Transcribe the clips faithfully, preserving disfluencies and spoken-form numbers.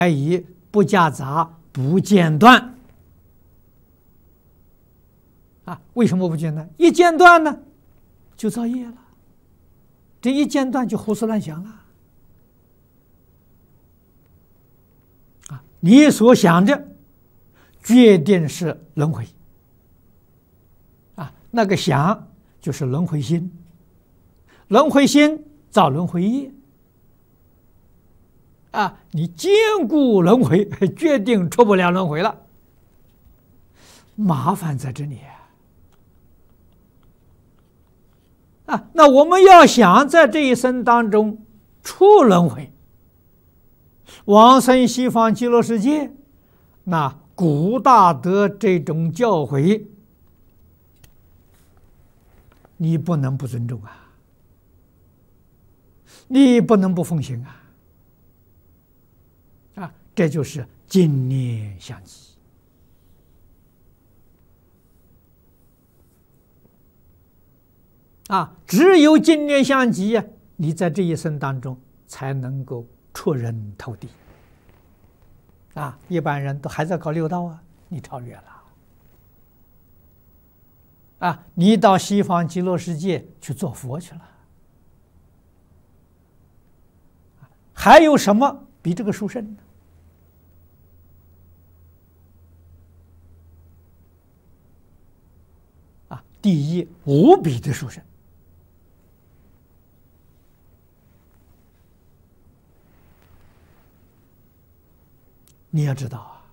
还以不夹杂、不间断。啊，为什么不间断？一间断呢，就造业了。这一间断就胡思乱想了。啊，你所想的决定是轮回。啊，那个想就是轮回心，轮回心造轮回业。啊，你坚固轮回，决定出不了轮回了。麻烦在这里啊！啊，那我们要想在这一生当中出轮回，往生西方极乐世界，那古大德这种教诲，你不能不尊重啊，你不能不奉行啊！啊，这就是净念相继。啊，只有净念相继呀，你在这一生当中才能够出人头地。啊，一般人都还在搞六道啊，你超越了。啊，你到西方极乐世界去做佛去了。还有什么比这个殊胜呢？啊，第一，无比的殊胜。你要知道啊，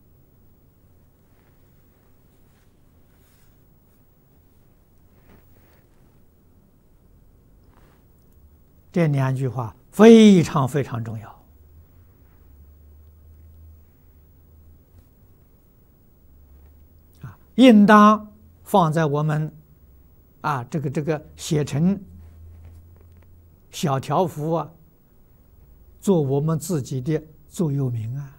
这两句话非常非常重要啊，应当放在我们啊这个这个写成小条幅啊，做我们自己的座右铭啊。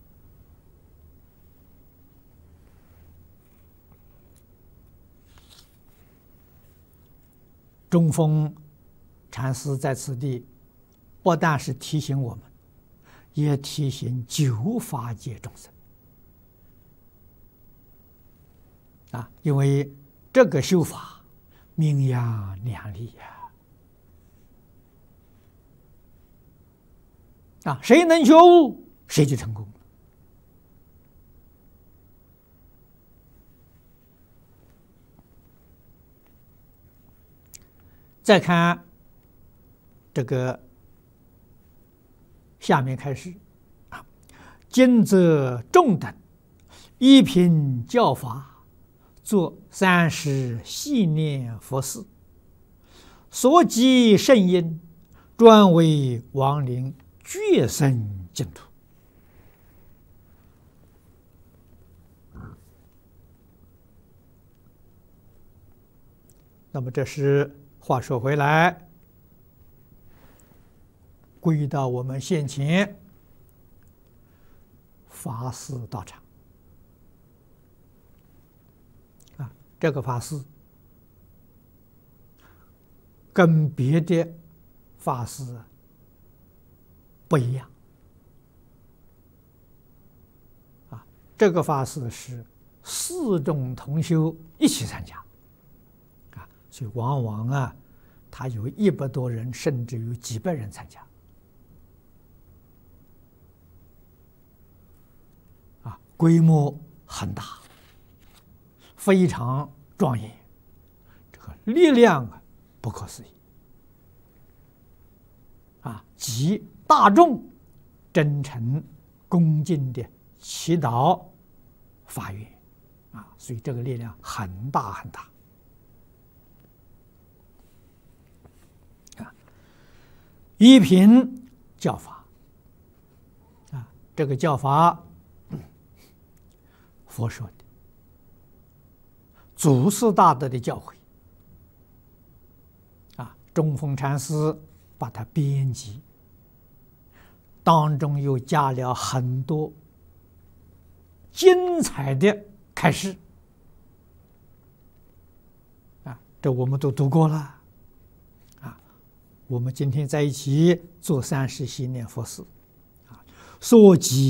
中峰禅师在此地不但是提醒我们，也提醒九法界众生啊，因为这个修法名扬两利呀！啊，谁能觉悟，谁就成功。再看这个下面开始啊，今则众等依凭教法，作三十系念佛事，所积圣因，专为亡灵决生净土。那么这是。话说回来，归到我们现前法事道场啊，这个法事跟别的法事不一样啊，这个法事是四众同修一起参加。所以往往啊，他有一百多人，甚至有几百人参加，啊，规模很大，非常庄严，这个力量啊不可思议，啊，集大众真诚恭敬的祈祷发愿，啊，所以这个力量很大很大。依凭教法啊，这个教法佛说的，祖师大德的教诲啊，中峰禅师把它编辑，当中又加了很多精彩的开示啊，这我们都读过了。我们今天在一起做三十系念佛事，啊， 所及